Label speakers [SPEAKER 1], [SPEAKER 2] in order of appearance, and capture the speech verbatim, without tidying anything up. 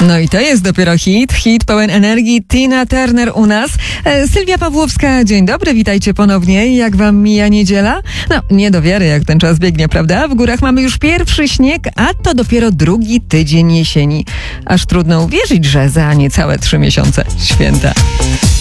[SPEAKER 1] No i to jest dopiero hit, hit pełen energii. Tina Turner u nas. E, Sylwia Pawłowska, dzień dobry, witajcie ponownie. Jak wam mija niedziela? No, nie do wiary, jak ten czas biegnie, prawda? W górach mamy już pierwszy śnieg, a to dopiero drugi tydzień jesieni. Aż trudno uwierzyć, że za niecałe trzy miesiące święta.